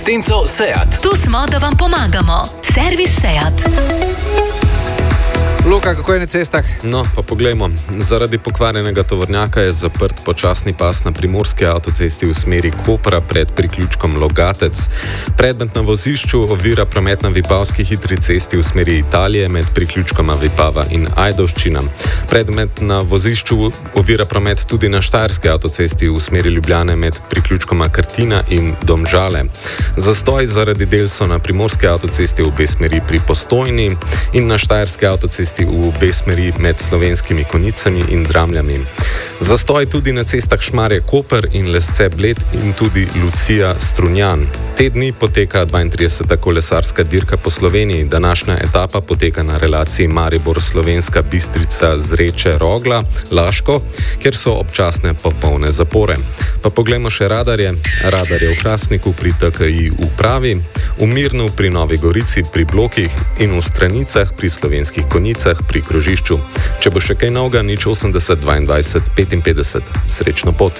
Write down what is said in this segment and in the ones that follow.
Tenco Seat. Tu smo, da vam pomagamo. Servis Seat. Luka, kako je na cestah? No, pa poglejmo. Zaradi pokvarjenega tovornjaka je zaprt počasni pas na primorski avtocesti v smeri Kopra pred priključkom Logatec. Predmet na vozišču ovira promet na Vipavski hitri cesti v smeri Italije med priključkoma Vipava in Ajdovščina. Predmet na vozišču ovira promet tudi na Štajerski avtocesti v smeri Ljubljane med priključkoma Krtina in Domžale. Zastoj zaradi del so na primorski avtocesti v obe smeri pri Postojni in na Štajerski avtocesti v obe smeri med Slovenskimi Konjicami in Dramljami. Zastoj tudi na cestah Šmarje-Koper in Lesce-Bled in tudi Lucija-Strunjan. Te dni poteka 32. kolesarska dirka po Sloveniji. Današnja etapa poteka na relaciji Maribor-Slovenska Bistrica-Zreče-Rogla, Laško, kjer so občasne popolne zapore. Pa poglejmo še radarje. Radar je v Hrastniku pri TKI upravi, v Mirnu pri Novi Gorici pri blokih in v Stranicah pri Slovenskih Konjicah pri krožišču. Če bo še kaj novega, 080 22 55. Srečno pot.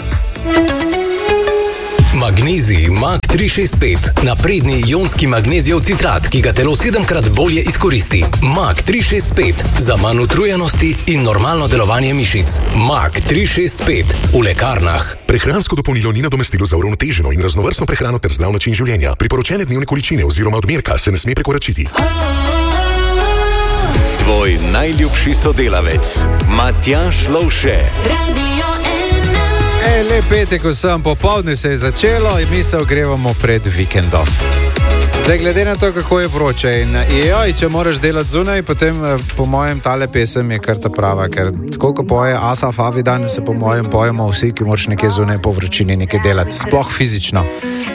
Magnezij Mag 365. Napredni ionski magnezijev citrat, ki ga telo 7-krat bolje izkoristi. Mag 365. Za manj utrujenosti in normalno delovanje mišic. Mag 365. V lekarnah. Prehransko dopolnilo ni nadomestilo za uravnoteženo in raznovrstno prehrano ter zdrav način življenja. Priporočene dnevne količine oziroma odmerka se ne sme prekoračiti. Tvoj najljubši sodelavec, Matjaž Lovše. Lep petek vsem, popoldne se je začelo in mi se ogrevamo pred vikendom. Zdaj, glede na to, kako je vroče in če moraš delati zunaj, potem po mojem tale pesem je kar ta prava, ker tako ko poje Asaf Avidan, se po mojem pojemo vsi, ki moraš nekaj zunaj po vročini nekaj delati, sploh fizično.